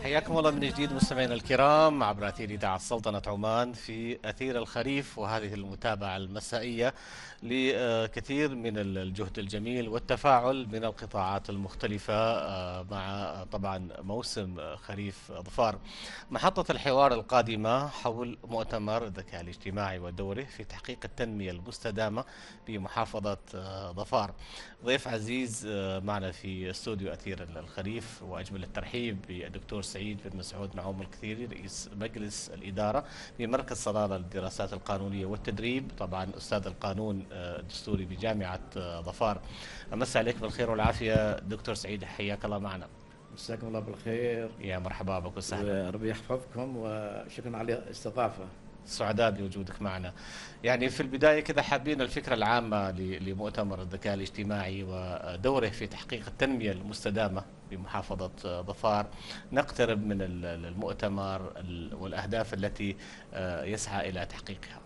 حياكم الله من جديد مستمعينا الكرام عبر أثير إذاعة سلطنة عمان في أثير الخريف، وهذه المتابعة المسائية لكثير من الجهد الجميل والتفاعل من القطاعات المختلفة مع طبعا موسم خريف ظفار. محطة الحوار القادمة حول مؤتمر الذكاء الاجتماعي ودوره في تحقيق التنمية المستدامة بمحافظة ظفار. ضيف عزيز معنا في استوديو أثير الخريف، وأجمل الترحيب بالدكتور سعيد بن مسعود نعوم الكثيري، رئيس مجلس الإدارة بمركز صلالة للدراسات القانونية والتدريب، طبعا أستاذ القانون الدستوري بجامعة ظفار. أمسي عليك بالخير والعافية دكتور سعيد، حياك الله معنا. مساكم الله بالخير. يا مرحبا بك وسهلا. وربي يحفظكم وشكرا على الاستضافة. سعداء بوجودك معنا. يعني في البداية كذا حابين الفكرة العامة لمؤتمر الذكاء الاجتماعي ودوره في تحقيق التنمية المستدامة بمحافظة ظفار، نقترب من المؤتمر والأهداف التي يسعى إلى تحقيقها.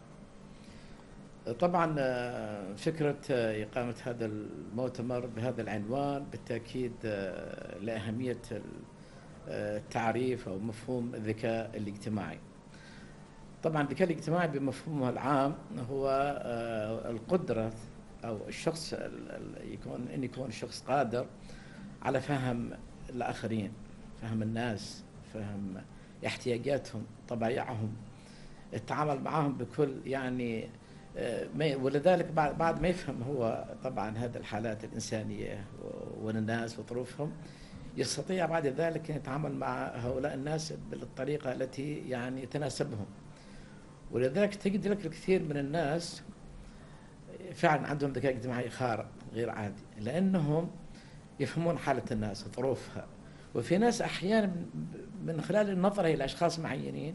طبعا فكرة إقامة هذا المؤتمر بهذا العنوان بالتأكيد لأهمية التعريف أو مفهوم الذكاء الاجتماعي. طبعا الذكاء الاجتماعي بمفهومه العام هو القدرة أو الشخص يكون شخص قادر على فهم الآخرين، فهم الناس، فهم احتياجاتهم، طبايعهم، التعامل معهم بكل يعني ولذلك بعد ما يفهم هو طبعا هذه الحالات الإنسانية والناس وظروفهم، يستطيع بعد ذلك أن يتعامل مع هؤلاء الناس بالطريقة التي يعني تناسبهم. ولذلك تجد لك الكثير من الناس فعلا عندهم ذكاء اجتماعي خارق غير عادي، لأنهم يفهمون حالة الناس وظروفها. وفي ناس أحيانا من خلال النظر إلى أشخاص معينين،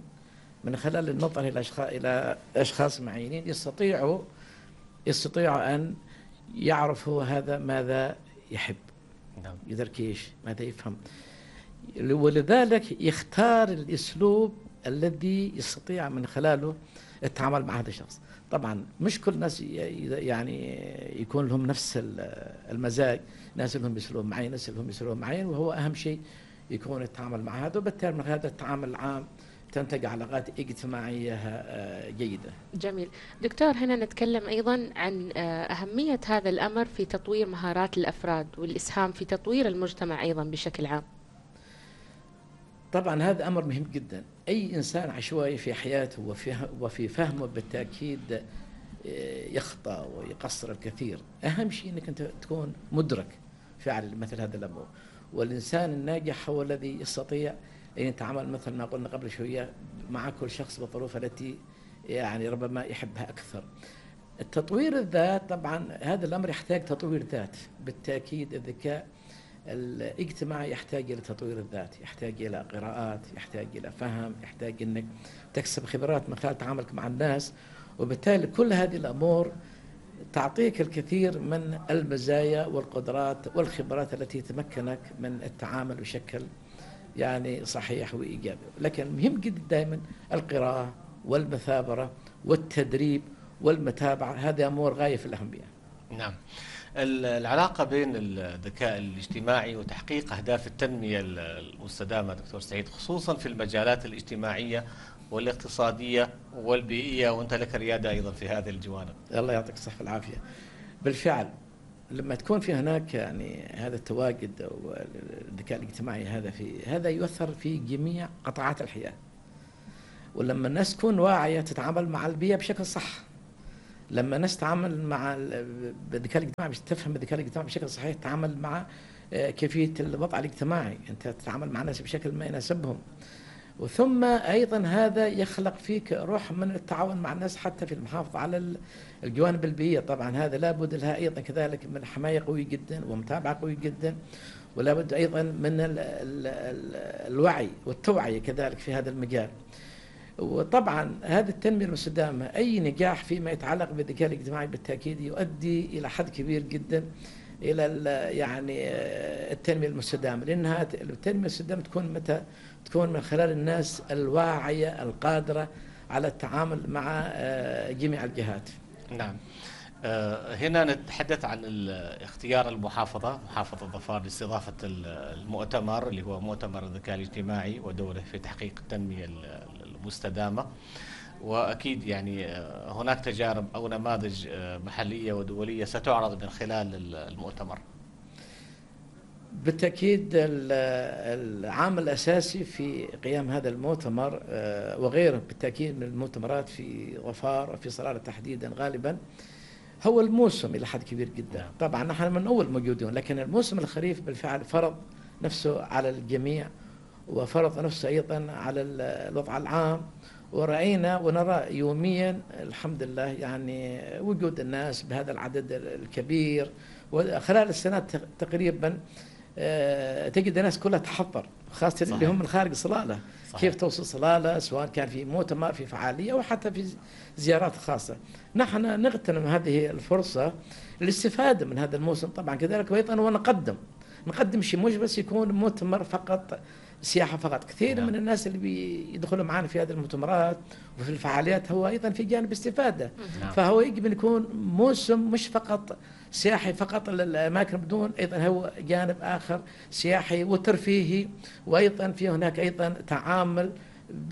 إلى أشخاص معينين يستطيعوا أن يعرفوا هذا ماذا يحب، يدرك إيش، ماذا يفهم. ولذلك يختار الأسلوب الذي يستطيع من خلاله التعامل مع هذا الشخص. طبعا مش كل الناس يعني يكون لهم نفس المزاج، ناس لهم يسلوب معين، ناس لهم يسلوب معين، وهو أهم شيء يكون التعامل مع هذا، وبالتالي من هذا التعامل العام تنتج علاقات اجتماعية جيدة. جميل. دكتور، هنا نتكلم أيضا عن أهمية هذا الأمر في تطوير مهارات الأفراد والإسهام في تطوير المجتمع أيضا بشكل عام. طبعا هذا أمر مهم جدا. أي إنسان عشوائي في حياته وفي فهمه بالتأكيد يخطأ ويقصر الكثير. أهم شيء أنك أنت تكون مدرك فعلا مثل هذا الأمر. والإنسان الناجح هو الذي يستطيع أن يتعامل مثل ما قلنا قبل شوية مع كل شخص بالظروف التي يعني ربما يحبها أكثر. التطوير الذات طبعا هذا الأمر يحتاج تطوير ذات بالتأكيد. الذكاء الاجتماعي يحتاج إلى تطوير الذات، يحتاج إلى قراءات، يحتاج إلى فهم، يحتاج أنك تكسب خبرات من خلال تعاملك مع الناس. وبالتالي كل هذه الأمور تعطيك الكثير من المزايا والقدرات والخبرات التي تمكنك من التعامل بشكل يعني صحيح وإيجابي. لكن مهم جدا دائما القراءة والمثابرة والتدريب والمتابعة، هذه أمور غاية في الأهمية. نعم. العلاقة بين الذكاء الاجتماعي وتحقيق أهداف التنمية المستدامة دكتور سعيد، خصوصا في المجالات الاجتماعية والاقتصادية والبيئية، وأنت لك ريادة أيضا في هذه الجوانب. الله يعطيك الصحة والعافية. بالفعل لما تكون في هناك يعني هذا التواجد والذكاء الاجتماعي هذا يؤثر في جميع قطاعات الحياة. ولما الناس تكون واعية تتعامل مع البيئة بشكل صح، لما الناس تتعامل مع الذكاء الاجتماعي تفهم الذكاء الاجتماعي بشكل صحيح، تتعامل مع كيفية الوضع الاجتماعي، أنت تتعامل مع الناس بشكل ما يناسبهم. وثم أيضا هذا يخلق فيك روح من التعاون مع الناس حتى في المحافظة على الجوانب البيئية. طبعا هذا لابد لها أيضا كذلك من حماية قوية جدا ومتابعة قوية جدا، ولابد أيضا من الوعي والتوعية كذلك في هذا المجال. وطبعا هذه التنمية المستدامة أي نجاح فيما يتعلق بالذكاء الاجتماعي بالتأكيد يؤدي إلى حد كبير جدا إلى يعني التنمية المستدامة، لأنها التنمية المستدامة تكون من خلال الناس الواعية القادرة على التعامل مع جميع الجهات. نعم. هنا نتحدث عن اختيار المحافظة، محافظة ظفار، لاستضافة المؤتمر اللي هو مؤتمر الذكاء الاجتماعي ودوره في تحقيق التنمية المستدامة. وأكيد يعني هناك تجارب أو نماذج محلية ودولية ستعرض من خلال المؤتمر. بالتأكيد العامل الأساسي في قيام هذا المؤتمر وغيره بالتأكيد من المؤتمرات في ظفار وفي صلالة تحديدا غالبا هو الموسم إلى حد كبير جدا. طبعا نحن من أول موجودون، لكن الموسم الخريف بالفعل فرض نفسه على الجميع وفرض نفسه أيضا على الوضع العام، ورأينا ونرى يوميا الحمد لله يعني وجود الناس بهذا العدد الكبير. وخلال السنوات تقريبا تجد الناس كلها تحضر، خاصة صحيح. اللي هم من خارج صلالة. صحيح. كيف توصل صلالة، سواء كان في مؤتمر، في فعالية، أو حتى في زيارات خاصة. نحن نغتنم هذه الفرصة للاستفادة من هذا الموسم طبعا كذلك، وأيضا ونقدم شيء مش بس يكون مؤتمر فقط سياحة فقط. كثير نعم. من الناس اللي بيدخلوا معنا في هذه المؤتمرات وفي الفعاليات هو أيضا في جانب استفادة. نعم. فهو يجب أن يكون موسم مش فقط سياحي فقط للأماكن، بدون أيضا هو جانب آخر سياحي وترفيهي، وأيضا في هناك أيضا تعامل ب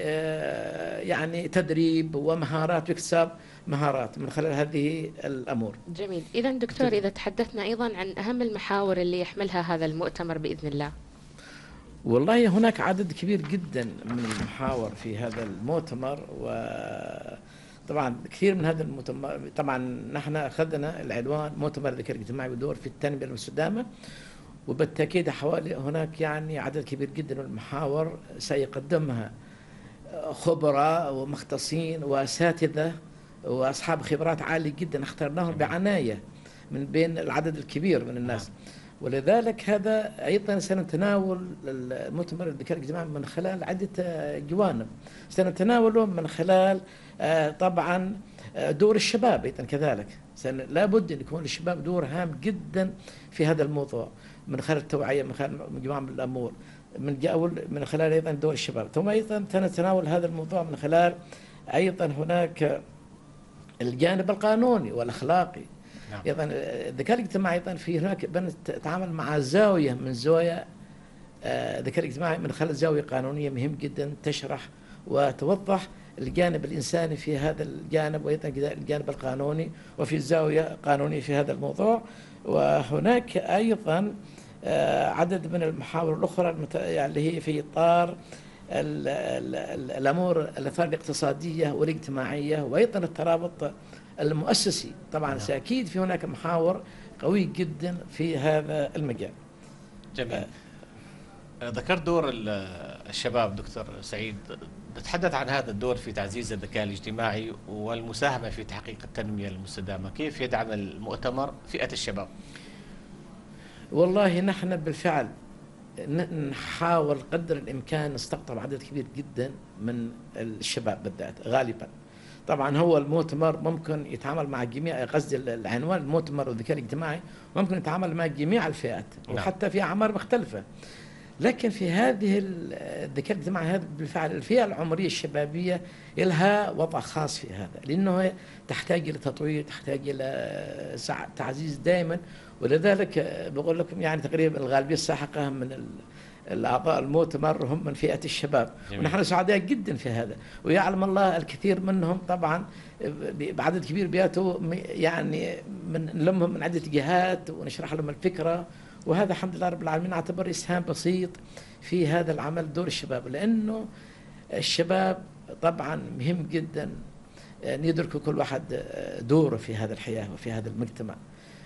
يعني تدريب ومهارات واكتساب مهارات من خلال هذه الأمور. جميل. إذا دكتور، إذا تحدثنا أيضا عن أهم المحاور اللي يحملها هذا المؤتمر بإذن الله. والله هناك عدد كبير جدا من المحاور في هذا المؤتمر، وطبعا كثير من هذا المؤتمر طبعا نحن أخذنا العنوان مؤتمر الذكاء الاجتماعي ودور في التنمية المستدامة، وبالتأكيد حوالي هناك يعني عدد كبير جدا من المحاور سيقدمها خبراء ومختصين وأساتذة وأصحاب خبرات عالية جدا اخترناهم بعناية من بين العدد الكبير من الناس. ولذلك هذا أيضا سنتناول المؤتمر الذكاء الاجتماعي من خلال عدة جوانب. سنتناوله من خلال طبعا دور الشباب أيضا كذلك. لابد أن يكون الشباب دور هام جدا في هذا الموضوع، من خلال التوعية، من خلال مجموعة من الأمور، من خلال أيضا دور الشباب. ثم أيضا سنتناول هذا الموضوع من خلال أيضا هناك الجانب القانوني والأخلاقي. أيضا الذكاء الاجتماعي أيضا في هناك بنتعامل مع زاوية من زوايا الذكاء الاجتماعي من خلال زاوية قانونية مهم جدا تشرح وتوضح الجانب الإنساني في هذا الجانب، وأيضا الجانب القانوني، وفي زاوية قانونية في هذا الموضوع. وهناك أيضا عدد من المحاور الأخرى اللي هي في إطار الأمور الإطار الاقتصادية والاجتماعية، وأيضا الترابط المؤسسي. طبعا سأكيد في هناك محاور قوي جدا في هذا المجال. جميل. ذكرت دور الشباب دكتور سعيد، نتحدث عن هذا الدور في تعزيز الذكاء الاجتماعي والمساهمة في تحقيق التنمية المستدامة. كيف يدعم المؤتمر فئة الشباب؟ والله نحن بالفعل نحاول قدر الإمكان نستقطب عدد كبير جدا من الشباب بالذات غالبا. طبعا هو المؤتمر ممكن يتعامل مع جميع، قصدي العنوان المؤتمر والذكاء الاجتماعي ممكن يتعامل مع جميع الفئات وحتى في أعمار مختلفة. لكن في هذه الذكاء الاجتماعي هذا بالفعل الفئة العمرية الشبابية لها وضع خاص في هذا، لأنه تحتاج إلى تطوير، تحتاج إلى تعزيز دائما. ولذلك بقول لكم يعني تقريبا الغالبية الساحقة من الأعضاء المؤتمر هم من فئة الشباب. جميل. ونحن سعداء جدا في هذا، ويعلم الله الكثير منهم طبعا بعدد كبير بياتوا يعني نلمهم من عدة جهات ونشرح لهم الفكرة. وهذا الحمد لله رب العالمين اعتبر إسهام بسيط في هذا العمل دور الشباب، لأنه الشباب طبعا مهم جدا أن يدركوا كل واحد دوره في هذه الحياة وفي هذا المجتمع.